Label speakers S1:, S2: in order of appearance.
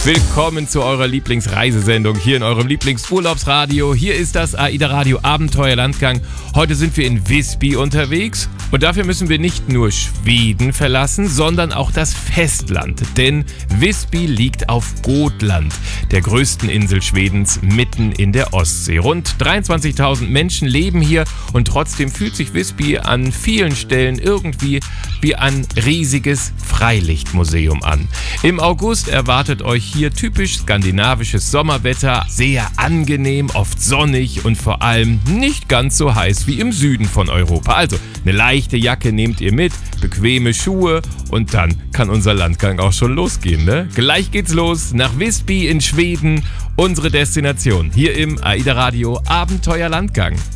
S1: Willkommen zu eurer Lieblingsreisesendung hier in eurem Lieblingsurlaubsradio. Hier ist das AIDA Radio Abenteuerlandgang. Heute sind wir in Visby unterwegs und dafür müssen wir nicht nur Schweden verlassen, sondern auch das Festland. Denn Visby liegt auf Gotland, der größten Insel Schwedens, mitten in der Ostsee. Rund 23.000 Menschen leben hier und trotzdem fühlt sich Visby an vielen Stellen irgendwie wie ein riesiges Freilichtmuseum an. Im August erwartet euch hier typisch skandinavisches Sommerwetter, sehr angenehm, oft sonnig und vor allem nicht ganz so heiß wie im Süden von Europa. Also eine leichte Jacke nehmt ihr mit, bequeme Schuhe und dann kann unser Landgang auch schon losgehen, ne? Gleich geht's los nach Visby in Schweden, unsere Destination hier im AIDA Radio Abenteuerlandgang.